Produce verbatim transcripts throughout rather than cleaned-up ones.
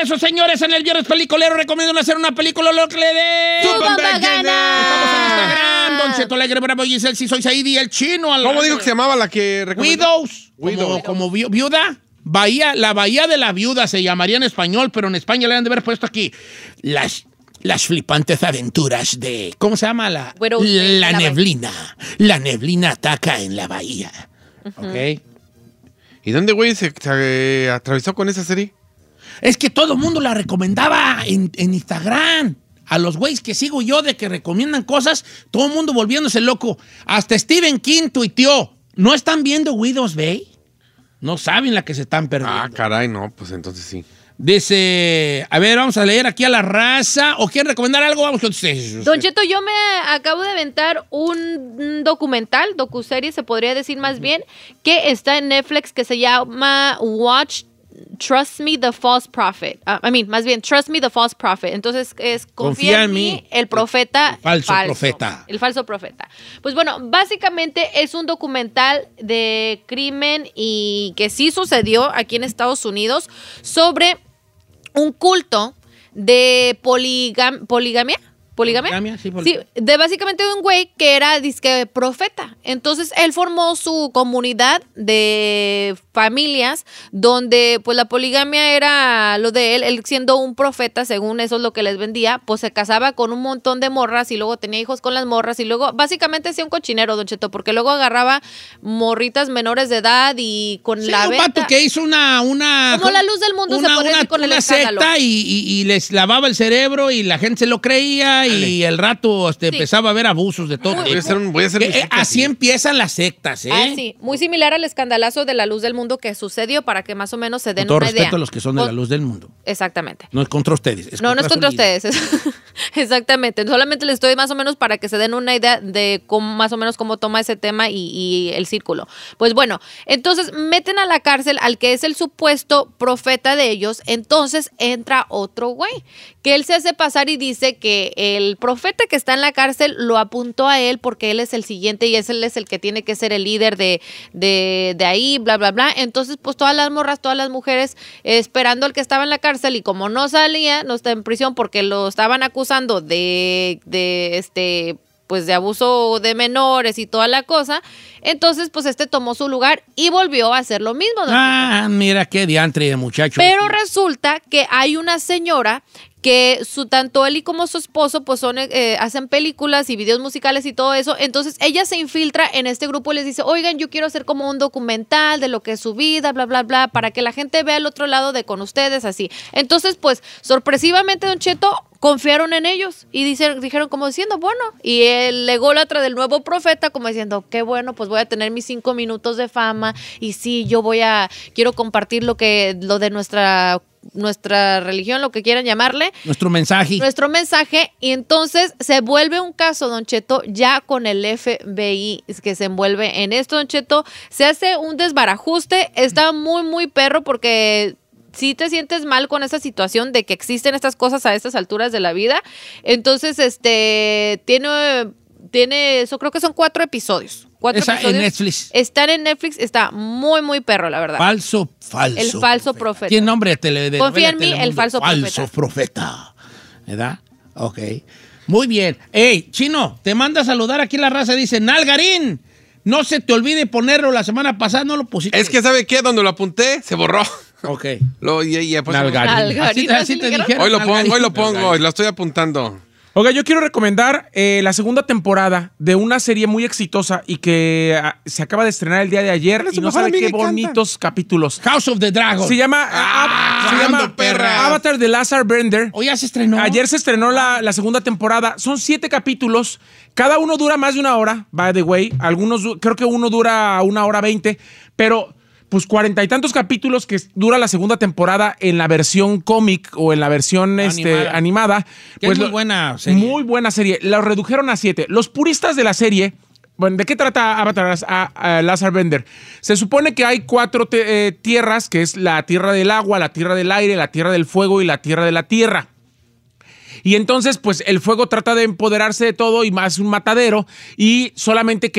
regreso, señores, en el Viernes Peliculero. Recomiendo hacer una película lo que le dé. ¡Tu bomba gana! Estamos en Instagram, Don Cheto Alegre, Bravo, Giselle, si soy Saidi, el chino. Al... ¿Cómo dijo que se llamaba la que recomendó? Widows. Widows. Como, como vi viuda. Bahía, la Bahía de la Viuda se llamaría en español, pero en España le han de haber puesto aquí las... Las flipantes aventuras de... ¿Cómo se llama? La, Bueno, la, la neblina. La neblina ataca en la bahía. Uh-huh. ¿Ok? ¿Y dónde, güey, se, se atravesó con esa serie? Es que todo el mundo la recomendaba en, en Instagram. A los güeyes que sigo yo de que recomiendan cosas, todo el mundo volviéndose loco. Hasta Stephen King tuiteó. ¿No están viendo Widows Bay? No saben la que se están perdiendo. Ah, caray, no, pues entonces sí. Dice, a ver, vamos a leer aquí a la raza. ¿O quieren recomendar algo? Vamos con ustedes. Don Cheto, yo me acabo de aventar un documental, docuserie se podría decir más bien, que está en Netflix que se llama Watch Trust Me the False Prophet. Uh, I mean, más bien, Trust Me the False Prophet. Entonces es confía, confía en mí, el profeta el falso, falso profeta. El falso profeta. Pues bueno, básicamente es un documental de crimen y que sí sucedió aquí en Estados Unidos sobre un culto de poligam poligamia. ¿Poligamia? Poligamia, sí, poligamia. Sí, de básicamente un güey que era disque profeta. Entonces, él formó su comunidad de familias donde, pues, la poligamia era lo de él. Él siendo un profeta, según eso es lo que les vendía, pues se casaba con un montón de morras y luego tenía hijos con las morras y luego, básicamente, hacía un cochinero, Don Cheto, porque luego agarraba morritas menores de edad y con sí, la un venta... vato que hizo una... una como la luz del mundo una, se podría una, decir con el una escándalo. secta y, y, y les lavaba el cerebro y la gente se lo creía. Y el rato este, sí. empezaba a haber abusos de todo. Voy a hacer un, voy a hacer eh, eh, así empiezan las sectas, ¿eh? Ah, sí. Muy similar al escandalazo de la luz del mundo que sucedió para que más o menos se den con todo una respeto idea. a los que son de la luz del mundo. Exactamente. No es contra ustedes. Es no, contra no es contra ustedes. Exactamente. Solamente les estoy más o menos para que se den una idea de cómo, más o menos cómo toma ese tema y, y el círculo. Pues bueno, entonces meten a la cárcel al que es el supuesto profeta de ellos. Entonces entra otro güey que él se hace pasar y dice que el profeta que está en la cárcel lo apuntó a él porque él es el siguiente y él es el que tiene que ser el líder de, de, de ahí, bla, bla, bla. Entonces, pues todas las morras, todas las mujeres eh, esperando al que estaba en la cárcel y como no salía, no está en prisión porque lo estaban acusando de, de este... pues de abuso de menores y toda la cosa, entonces pues este tomó su lugar y volvió a hacer lo mismo. Ah, mira qué diantre de muchacho. Pero resulta que hay una señora que su, tanto él y como su esposo pues son, eh, hacen películas y videos musicales y todo eso, entonces ella se infiltra en este grupo y les dice, oigan, yo quiero hacer como un documental de lo que es su vida, bla, bla, bla, para que la gente vea el otro lado de con ustedes, así. Entonces, pues, sorpresivamente, Don Cheto, confiaron en ellos y dice, dijeron como diciendo, bueno, y el ególatra del nuevo profeta como diciendo, qué bueno, pues voy a tener mis cinco minutos de fama y sí, yo voy a, quiero compartir lo que, lo de nuestra nuestra religión, lo que quieran llamarle. Nuestro mensaje. Nuestro mensaje. Y entonces se vuelve un caso, Don Cheto, ya con el F B I que se envuelve en esto, Don Cheto. Se hace un desbarajuste. Está muy, muy perro porque si te sientes mal con esa situación de que existen estas cosas a estas alturas de la vida. Entonces, este, tiene, tiene, eso creo que son cuatro episodios. Cuatro Esa episodios. en Netflix. Están en Netflix, está muy, muy perro, la verdad. Falso, falso. El falso profeta. profeta. ¿Tiene nombre de tele, de Confía en mí, Telemundo? el falso profeta. Falso profeta. ¿Verdad? Ok. Muy bien. Ey, Chino, te manda a saludar aquí la raza. Dice, Nalgarín, no se te olvide ponerlo. La semana pasada no lo pusiste. Es que, ¿sabe qué? Donde lo apunté, se borró. Ok. Lo, y, y, pues, Nalgarín. Nalgarín, Así, así te dijeron. Hoy lo pongo, Nalgarín. hoy lo pongo, lo estoy apuntando. Oiga, yo quiero recomendar eh, la segunda temporada de una serie muy exitosa y que ah, se acaba de estrenar el día de ayer Pero y su no mejor sabe qué amiga canta. bonitos capítulos. House of the Dragon. Se llama, Ah, ah, se llama ando, perras. Avatar de Lazar Bender. Hoy ya se estrenó. Ayer se estrenó la, la segunda temporada. Son siete capítulos. Cada uno dura más de una hora, by the way. Algunos, du- creo que uno dura una hora veinte. Pero, pues, cuarenta y tantos capítulos que dura la segunda temporada en la versión cómic o en la versión este, Animada. animada. Que Pues es muy lo- buena serie. Muy buena serie. La redujeron a siete. Los puristas de la serie. Bueno, ¿de qué trata Avatar a, a Lazar Bender? Se supone que hay cuatro te- eh, tierras, que es la tierra del agua, la tierra del aire, la tierra del fuego y la tierra de la tierra. Y entonces, pues, el fuego trata de empoderarse de todo y más un matadero y solamente queda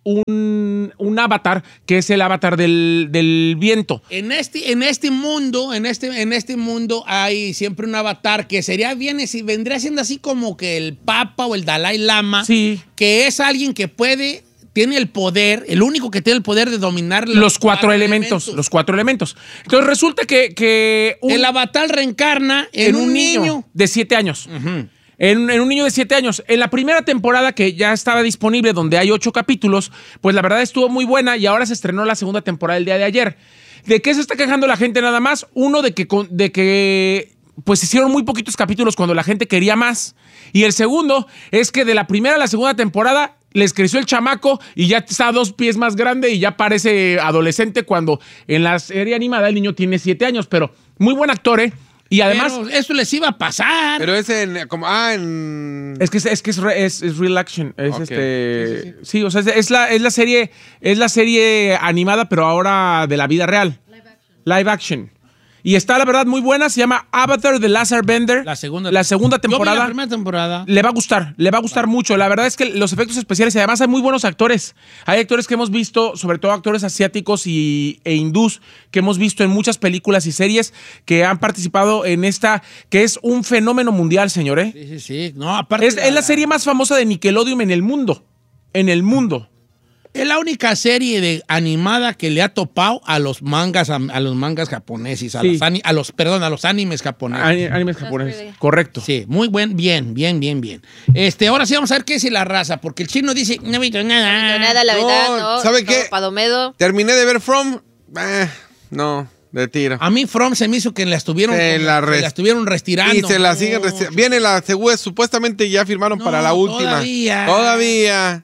un, un avatar que es el avatar del, del viento. En este, en este mundo, en este, en este mundo hay siempre un avatar que sería bien, si vendría siendo así como que el Papa o el Dalai Lama, Sí. que es alguien que puede, tiene el poder, el único que tiene el poder de dominar los, Los cuatro elementos, los cuatro elementos. Entonces resulta que, que un- El avatar reencarna en, en un niño, de siete años. Ujú. En, en un niño de siete años. En la primera temporada, que ya estaba disponible, donde hay ocho capítulos, pues la verdad estuvo muy buena y ahora se estrenó la segunda temporada el día de ayer. ¿De qué se está quejando la gente nada más? Uno, de que, con- de que pues hicieron muy poquitos capítulos cuando la gente quería más. Y el segundo es que de la primera a la segunda temporada les creció el chamaco y ya está a dos pies más grande y ya parece adolescente cuando en la serie animada el niño tiene siete años. Pero muy buen actor, ¿eh? Y además... Pero eso les iba a pasar. Pero es en, como, ah, en... Es que es, es que es, re- es, es real action. Es Ok. este. Sí, Sí, sí, o sea, es, es la, es la serie, es la serie animada, pero ahora de la vida real. Live action. Live action. Y está, la verdad, muy buena. Se llama Avatar The Last Airbender. La segunda, La segunda Yo vi temporada. la primera temporada. Le va a gustar, le va a gustar mucho. La verdad es que los efectos especiales, y además hay muy buenos actores. Hay actores que hemos visto, sobre todo actores asiáticos y, e hindús, que hemos visto en muchas películas y series que han participado en esta, que es un fenómeno mundial, señor, ¿eh? Sí, sí, sí. No, aparte. Es, es la serie más famosa de Nickelodeon en el mundo. En el mundo. Es la única serie de animada que le ha topado a los mangas, a, a los mangas japoneses, a, Sí. los ani- a los, perdón, a los animes japoneses. Ani- Animes japoneses. Correcto. Sí, muy buen, bien, bien, bien, bien. Este, ahora sí vamos a ver qué dice la raza, porque el chino dice, no he visto nada. No, nada, la No, verdad, no. ¿sabe no, qué? Padomedo. Terminé de ver From. Eh, no, de tiro. A mí From se me hizo que la estuvieron, Se como- la que res- la estuvieron restirando. Y se la No, siguen resti- Viene la segunda, supuestamente ya firmaron No, para la última. todavía. Todavía.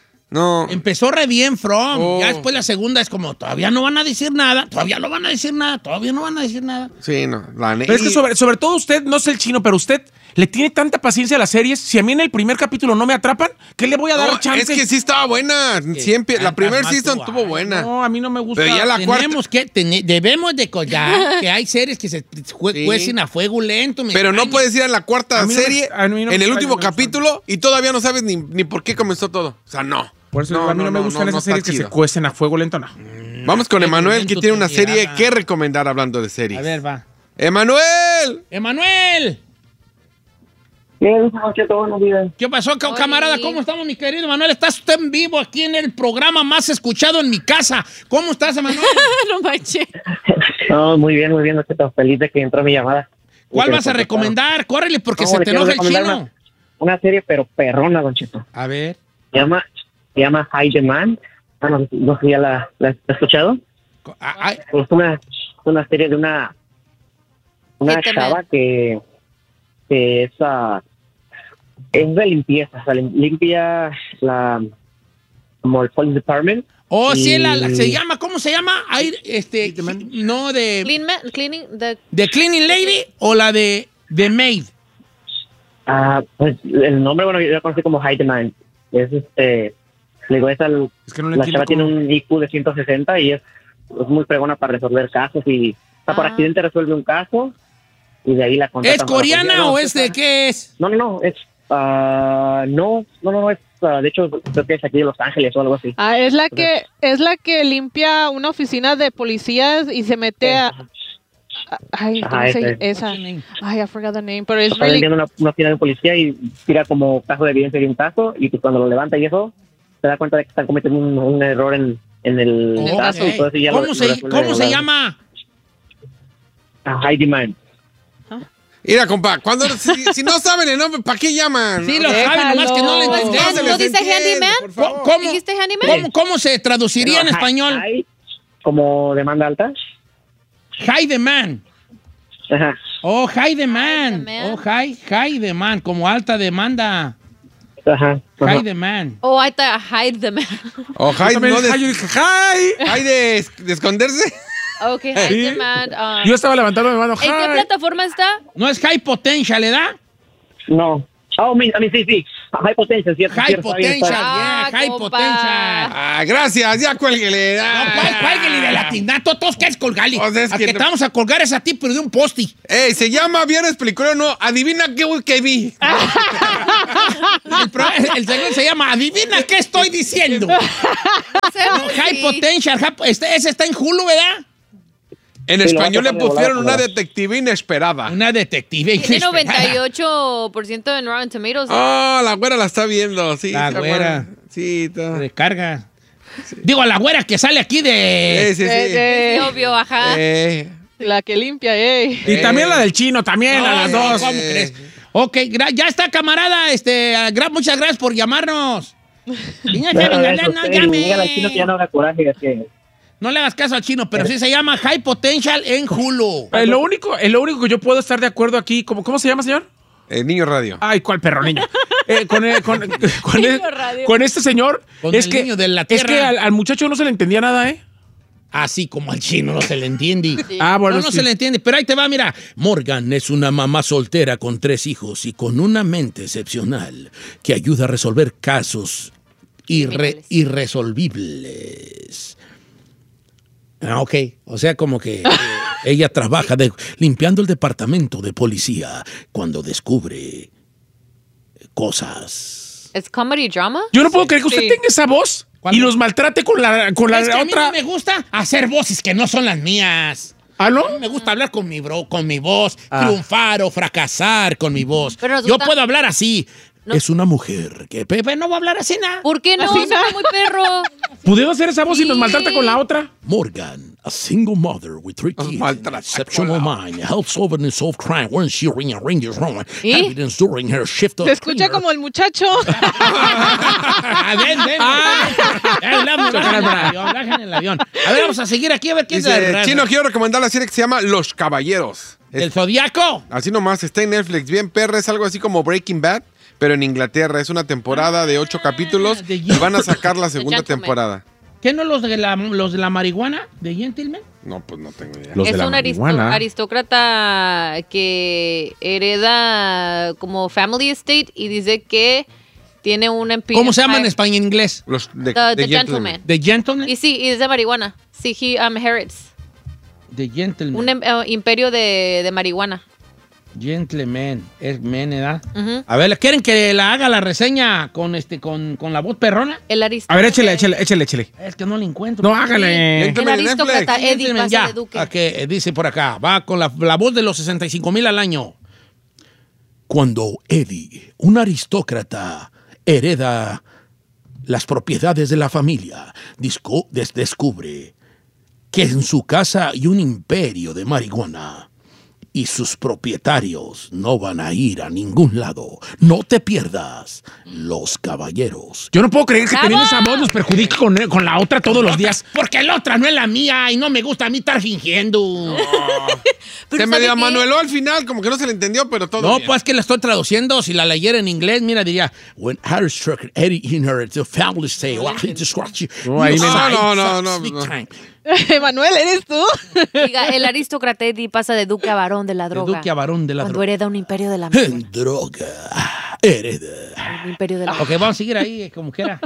No. Empezó re bien From. Oh. Ya después la segunda es como, todavía no van a decir nada, todavía no van a decir nada, todavía no van a decir nada. Sí, no. La ne- Pero es que y- sobre, sobre todo usted, no sé el chino, pero usted le tiene tanta paciencia a las series. Si a mí en el primer capítulo no me atrapan, ¿qué le voy a dar No, chance? es que sí estaba buena. Siempre, la Tantas primera más season tú, estuvo ay, buena. No, a mí no me gusta. Pero ya la Tenemos que, tene- debemos de collar que hay series que se jue- Sí. cuecen a fuego lento. me Pero no extraña. puedes ir a la cuarta A mí no me- serie a mí no me en el extraña, último no me gusta. capítulo y todavía no sabes ni, ni por qué comenzó todo. O sea, no. Por eso a mí no, me gustan esas está series que se chido. cuecen a fuego lento, no. Vamos con Qué Emanuel, que violento tiene una tu serie mirada. que recomendar hablando de series. A ver, va. ¡Emanuel! ¡Emanuel! Bien, Cheto, buenos días. ¿Qué pasó, ca- Oli. camarada? ¿Cómo estamos, mi querido Emanuel? Estás usted en vivo aquí en el programa más escuchado en mi casa. ¿Cómo estás, Emanuel? No manches. No, muy bien, muy bien, Cheto. Feliz de que entró mi llamada. ¿Cuál Y que vas a me recomendar? Córrele porque No, se le te quiero enoja el recomendar chino. Una, una serie, pero perrona, Don Cheto. A ver. Se llama, se llama High Demand. Ah, no, no sé si ya la, la has escuchado. Co- ah, ay, Es una, una serie de una, una Hit the chava man. que, que es, ah, es de limpieza. O sea, lim- limpia la, como el police department. Oh, sí, la, la- Y- se llama, ¿cómo se llama? Ay, este, no, de, Clean ma- cleaning the... de Cleaning Lady o la de, de Maid. Ah, pues el nombre, bueno, yo la conocí como High Demand. Es este, le digo, es al, Es que no le la entiendo chava tiene cómo- un I Q de ciento sesenta y es, es muy fregona para resolver casos y o sea, por Ah. accidente resuelve un caso y de ahí la contratan ¿Es para la policía. coreana No, o es de qué es? No, no, no, es, ah, no, no, no, no, es, ah, de hecho, creo que es aquí de Los Ángeles o algo así. Ah, es la que es la que limpia una oficina de policías y se mete a ay, ¿cómo Ajá, se ese. esa? Ay, I forgot the name, pero es Está really limpiando una, una oficina de policía y tira como caso de evidencia de un caso y pues cuando lo levanta y eso, se da cuenta de que están cometiendo un, un error en, en el Oh, caso. ok. Y todo eso y ya lo- ¿Cómo, lo se, resuelve ¿cómo de se volada. llama? Ah, High Demand. Mira, compa, cuando, si, si no saben el nombre, ¿para qué llaman? Sí, lo Déjalo. saben, nomás que no lo Pues, entendemos. ¿no les dice entiende, handyman? por favor. ¿Cómo, ¿Dijiste handyman? ¿Cómo, cómo se traduciría en Pero, español? high, como demanda alta. High demand. Ajá. Oh, high demand. demand. Oh, high, high demand, como alta demanda. Ajá. High ajá. demand. Oh, I thought hide the man. O Hyde, También no de, yo dije, "Hi". Hyde de, es- de esconderse. Okay, hide Sí. the man. um, Yo estaba levantando mi mano. ¿En qué "Hi". plataforma está? No es high potential, ¿verdad? No. Oh, mi- a mí sí, sí. High Potential, cierto. High cierto, está bien, está Potential, bien. Ah, yeah, High compa. Potential. Ah, gracias, ya cuélguele. No, Ah. ¿cuál, cuál de latinato? Todos quieres colgarle. O sea, es Al que que no- te vamos a colgar es a ti, pero de un posti. Ey, se llama Viernes Peliculero, no. Adivina qué, qué vi. El, pro- el segmento se llama Adivina qué estoy diciendo. No, High Potential. High- este- ese está en Hulu, ¿verdad? En Sí, lo español vas le a poner de pusieron volada, una volada. detective inesperada. Una detective. Tiene noventa y ocho por ciento en Rotten Tomatoes. Oh, la güera la está viendo. Sí, La sí, güera. Sí, está. Recarga. Digo, a la güera que sale aquí de... Sí, sí, sí. Eh, Sí, obvio, ajá. Eh, La que limpia, ey. Y también la del chino, también, a las No, dos. ¿cómo crees? Ok, gra- ya está, camarada. Este, gra- muchas gracias por llamarnos. Niña, No, Kevin, no, no, eso, no usted, llame. dígale al chino que ya no haga coraje, que No le hagas caso al chino, pero sí se llama High Potential en Hulu. Eh, lo, único, eh, lo único que yo puedo estar de acuerdo aquí, ¿cómo, cómo se llama, señor? eh, Niño Radio. Ay, ¿cuál perro niño? Eh, con, eh, con, con, Niño eh, radio. con este señor, Con es el que, niño de la es tierra. que al, al muchacho no se le entendía nada, ¿eh? Así como al chino no se le entiende. Ah, bueno, no, no sí. se le entiende, pero ahí te va, mira. Morgan es una mamá soltera con tres hijos y con una mente excepcional que ayuda a resolver casos irre- Criminales. irresolvibles. Ah, ok. O sea, como que eh, ella trabaja de- limpiando el departamento de policía cuando descubre cosas. ¿Es comedy drama? Yo no puedo creer que usted Sí. tenga esa voz ¿Cuándo? y los maltrate con la, con la Es que a mí otra. no me gusta hacer voces que no son las mías. ¿Ah, no? A mí me gusta hablar con mi bro, con mi voz, Ah. triunfar o fracasar con mi voz. Pero nos Yo gusta- puedo hablar así. No. Es una mujer que Pepe no va a hablar así nada. ¿Por qué no? Así Suena no. muy perro. ¿Pudiera hacer esa voz y nos Sí. maltrata con la otra? Morgan, a single mother with three Nos kids, maltrata an exceptional mind, helps solve and solve crime when she ring arranges wrong ¿Y? evidence during her shift of Se escucha cleaner. como el muchacho. Ah, ven, ven. Eh, la- bajen en el avión, bajen en el avión. A ver, vamos a seguir aquí a ver qué es Dice, la Chino, quiero recomendar la serie que se llama Los Caballeros. Es- ¿El Zodiaco? así nomás, está en Netflix. Bien perra, es algo así como Breaking Bad, pero en Inglaterra. Es una temporada de ocho capítulos de y van a sacar la segunda Gentleman. temporada. ¿Qué no los de la, los de la marihuana de Gentleman? No, pues no tengo idea. Los es de la un aristo- marihuana. aristócrata que hereda como family estate y dice que tiene un empire. ¿Cómo se llama en español y en inglés? Los de, The, de the Gentleman. Gentleman. ¿De Gentleman? Y sí, y es de marihuana. Sí, he um, inherits. De Gentleman. Un em- eh, imperio de, de marihuana. Gentleman, es men, ¿verdad? Ujú. A ver, ¿quieren que la haga la reseña con este con, con la voz perrona? El A aristócrata. ver, échale, échale, échale, échale. Es que no la encuentro. No, hágale. El Gentleman en aristócrata Netflix. Eddie Gentleman, pasa ya. de Duque. A que, eh, dice por acá, va con la, la voz de los sesenta y cinco mil al año. Cuando Eddie, un aristócrata, hereda las propiedades de la familia, disco- des- descubre que en su casa hay un imperio de marihuana y sus propietarios no van a ir a ningún lado. No te pierdas Los Caballeros. Yo no puedo creer que ¡Bravo! teniendo esa voz nos perjudique con, con la otra todos los días. Porque la otra no es la mía y no me gusta a mí estar fingiendo. Pero Se ¿sabe medio qué? amanueló al final, como que no se le entendió, pero todo No, bien. pues que la estoy traduciendo. Si la leyera en inglés, mira, diría: When Harry struck Eddie inherits the family say, well, he describes you. No, ahí you me- side No, no, sucks no, big no. time. Manuel, ¿eres tú? Diga, el aristócrata Eddie pasa de duque a varón de la De droga. duque a varón de la Cuando droga. hereda un imperio de la marihuana. Droga. Hereda. Un imperio de la Ok, vamos a seguir ahí, eh, como quiera.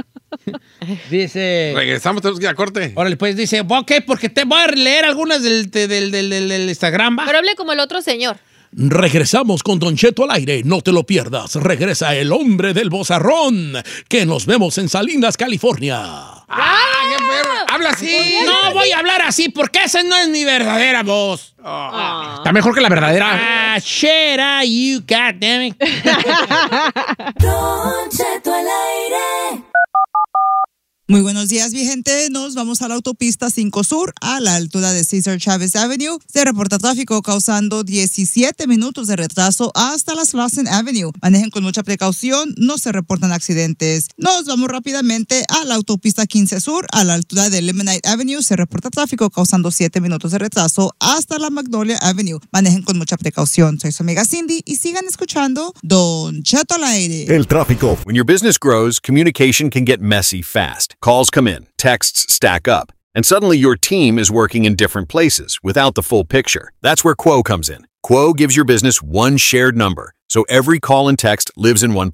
Dice. Regresamos, tenemos que ir a corte. Órale, pues dice: Ok, porque te voy a leer algunas del, del, del, del, del Instagram. ¿va? Pero hable como el otro señor. Regresamos con Don Cheto al aire, no te lo pierdas. Regresa el hombre del bozarrón, que nos vemos en Salinas, California. ¡Ah, qué perro! ¡Habla así! No voy a hablar así porque esa no es mi verdadera voz. Está mejor que la verdadera. Ah, shut up, you goddamn. Don Cheto al aire. Muy buenos días, mi gente. Nos vamos a la autopista cinco Sur, a la altura de Cesar Chavez Avenue. Se reporta tráfico causando diecisiete minutos de retraso hasta la Slauson Avenue. Manejen con mucha precaución, no se reportan accidentes. Nos vamos rápidamente a la autopista quince Sur, a la altura de Lemonade Avenue. Se reporta tráfico causando siete minutos de retraso hasta la Magnolia Avenue. Manejen con mucha precaución. Soy su amiga Cindy y sigan escuchando Don Cheto al aire. El tráfico. When your business grows, communication can get messy fast. Calls come in, texts stack up, and suddenly your team is working in different places without the full picture. That's where Quo comes in. Quo gives your business one shared number, so every call and text lives in one place.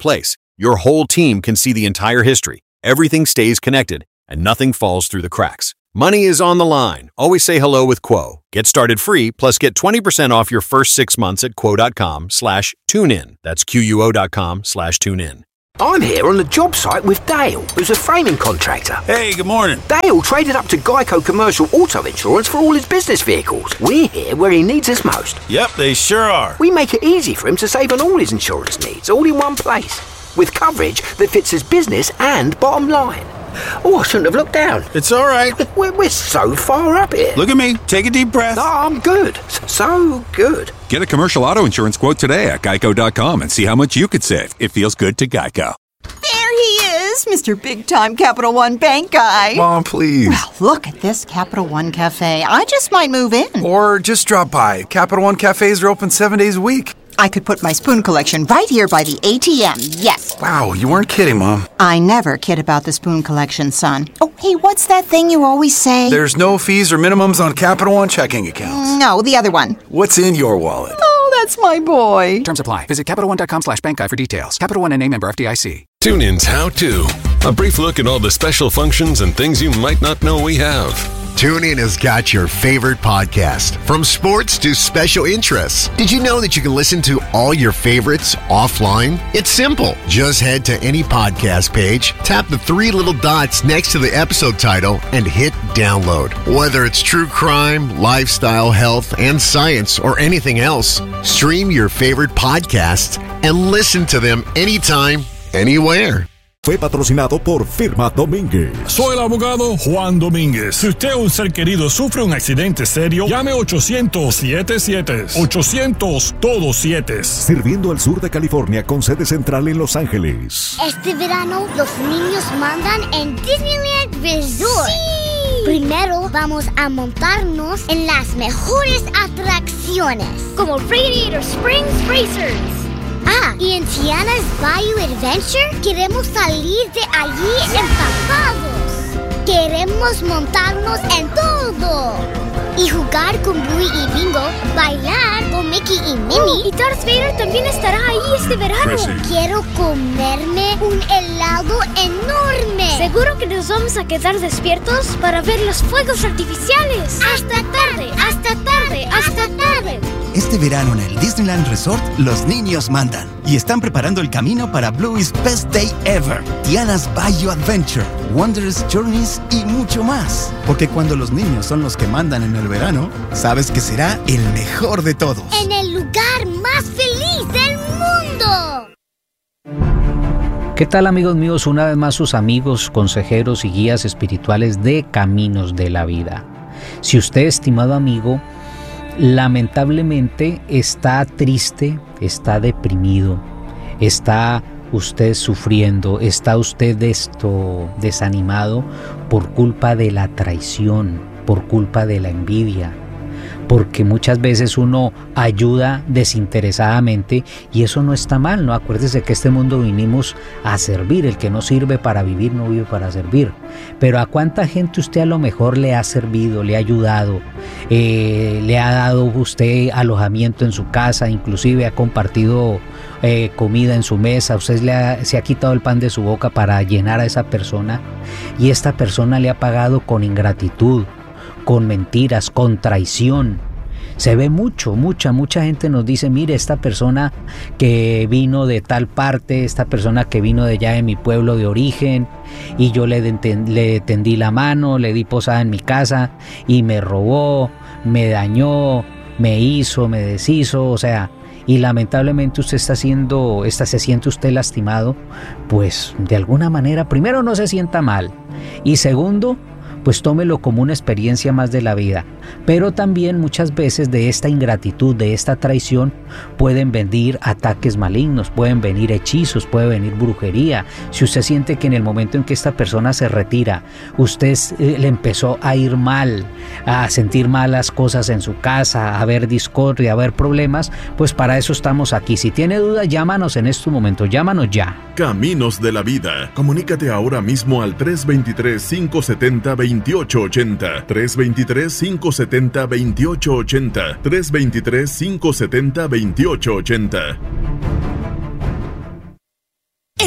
your whole team can see the entire history. Everything stays connected, and nothing falls through the cracks. Money is on the line. Always say hello with Quo. Get started free, plus get twenty percent off your first six months at quo.com slash tune in. That's Q-U-O.com slash tune in. I'm here on the job site with Dale, who's a framing contractor. Hey, good morning. Dale traded up to Geico Commercial Auto Insurance for all his business vehicles. We're here where he needs us most. Yep, they sure are. We make it easy for him to save on all his insurance needs, all in one place, with coverage that fits his business and bottom line. Oh, I shouldn't have looked down. It's all right. We're, we're so far up here. Look at me. Take a deep breath. No, I'm good. So good. Get a commercial auto insurance quote today at geico dot com and see how much you could save. It feels good to Geico. There he is, Mister Big Time Capital One Bank guy. Mom, please. Well, look at this Capital One Cafe. I just might move in. Or just drop by. Capital One Cafes are open seven days a week. I could put my spoon collection right here by the A T M, yes. Wow, you weren't kidding, Mom. I never kid about the spoon collection, son. Oh, hey, what's that thing you always say? There's no fees or minimums on Capital One checking accounts. No, the other one. What's in your wallet? Oh, that's my boy. Terms apply. Visit CapitalOne.com slash bank guy for details. Capital One N A member F D I C. TuneIn's How To. A brief look at all the special functions and things you might not know we have. TuneIn has got your favorite podcast, from sports to special interests. Did you know that you can listen to all your favorites offline? It's simple. Just head to any podcast page, tap the three little dots next to the episode title, and hit download. Whether it's true crime, lifestyle, health, and science, or anything else, stream your favorite podcasts and listen to them anytime, anywhere. Fue patrocinado por Firma Domínguez. Soy el abogado Juan Domínguez. Si usted o un ser querido sufre un accidente serio, llame ochocientos siete siete. ochocientos todo siete. Sirviendo al sur de California con sede central en Los Ángeles. Este verano los niños mandan en Disneyland Resort. ¡Sí! Primero vamos a montarnos en las mejores atracciones, como Radiator Springs Racers. Ah, y en Tiana's Bayou Adventure queremos salir de allí empapados. Queremos montarnos en todo. Y jugar con Bluey y Bingo, bailar con Mickey y Minnie. Oh, y Darth Vader también estará ahí este verano. Sí. Quiero comerme un helado enorme. Seguro que nos vamos a quedar despiertos para ver los fuegos artificiales. Hasta tarde, hasta tarde, hasta tarde. Este verano en el Disneyland Resort, los niños mandan y están preparando el camino para Bluey's Best Day Ever, Tiana's Bayou Adventure, Wondrous Journeys y mucho más. Porque cuando los niños son los que mandan en el verano, sabes que será el mejor de todos. En el lugar más feliz del mundo. ¿Qué tal, amigos míos? Una vez más sus amigos, consejeros y guías espirituales de Caminos de la Vida. Si usted, estimado amigo, lamentablemente está triste, está deprimido, está usted sufriendo, está usted esto desanimado por culpa de la traición, por culpa de la envidia, porque muchas veces uno ayuda desinteresadamente y eso no está mal, ¿no? Acuérdese que este mundo vinimos a servir, el que no sirve para vivir no vive para servir. Pero ¿a cuánta gente usted a lo mejor le ha servido, le ha ayudado, eh, le ha dado usted alojamiento en su casa, inclusive ha compartido eh, comida en su mesa, usted le ha, se ha quitado el pan de su boca para llenar a esa persona y esta persona le ha pagado con ingratitud, con mentiras, con traición? Se ve mucho, mucha, mucha gente nos dice, mire, esta persona que vino de tal parte, esta persona que vino de allá de mi pueblo de origen, y yo le, le tendí la mano, le di posada en mi casa, y me robó, me dañó, me hizo, me deshizo, o sea, y lamentablemente usted está haciendo, está, se siente usted lastimado, pues de alguna manera, primero no se sienta mal, y segundo, pues tómelo como una experiencia más de la vida. Pero también muchas veces de esta ingratitud, de esta traición, pueden venir ataques malignos, pueden venir hechizos, puede venir brujería. Si usted siente que en el momento en que esta persona se retira, usted eh, le empezó a ir mal, a sentir malas cosas en su casa, a ver discordia, a ver problemas, pues para eso estamos aquí. Si tiene dudas, llámanos en estos momentos, llámanos ya. Caminos de la Vida. Comunícate ahora mismo al tres dos tres, cinco siete cero, dos ocho ocho cero. tres dos tres, cinco siete cero, dos ocho ocho cero. tres dos tres, cinco siete cero, dos ocho ocho cero.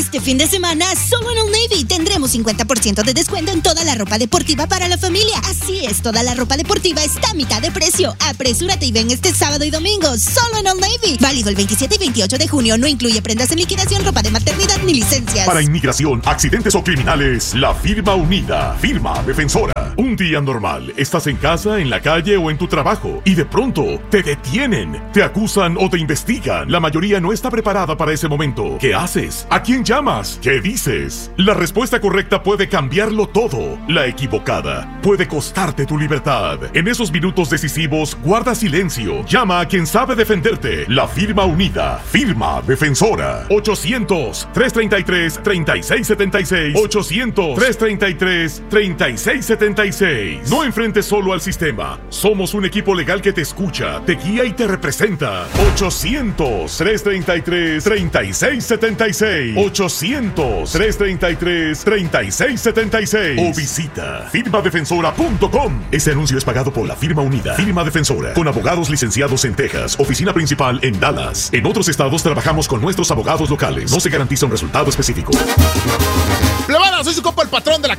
Este fin de semana, solo en Old Navy tendremos cincuenta por ciento de descuento en toda la ropa deportiva para la familia. Así es, toda la ropa deportiva está a mitad de precio. Apresúrate y ven este sábado y domingo, solo en Old Navy. Válido el veintisiete y veintiocho de junio. No incluye prendas en liquidación, ropa de maternidad ni licencias. Para inmigración, accidentes o criminales, la firma unida. Firma defensora. Un día normal, estás en casa, en la calle o en tu trabajo y de pronto te detienen, te acusan o te investigan. La mayoría no está preparada para ese momento. ¿Qué haces? ¿A quién llamas? ¿Qué dices? La respuesta correcta puede cambiarlo todo. La equivocada puede costarte tu libertad. En esos minutos decisivos, guarda silencio. Llama a quien sabe defenderte. La firma unida. Firma defensora. ochocientos, trescientos treinta y tres, treinta y seis setenta y seis. ochocientos, trescientos treinta y tres, treinta y seis setenta y seis. No enfrentes solo al sistema. Somos un equipo legal que te escucha, te guía y te representa. ochocientos, trescientos treinta y tres, treinta y seis setenta y seis. ochocientos, trescientos treinta y tres, treinta y seis setenta y seis. O visita firma defensora punto com. Este anuncio es pagado por la firma unida. Firma defensora. Con abogados licenciados en Texas. Oficina principal en Dallas. En otros estados trabajamos con nuestros abogados locales. No se garantiza un resultado específico. Plebada, soy su compa el patrón de la